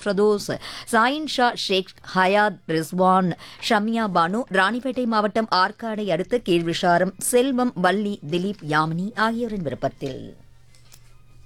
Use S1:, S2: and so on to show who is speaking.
S1: ஃபிரதோஸ், சாயின் ஷா ஷேக் Hyatt Rizwan, Shamiya Banu, Ranipet மாவட்டம் ஆற்காடை அடுத்த கீழ்விஷாரம் செல்வம், வள்ளி, திலீப், யாமினி ஆகியோரின் விருப்பத்தில்.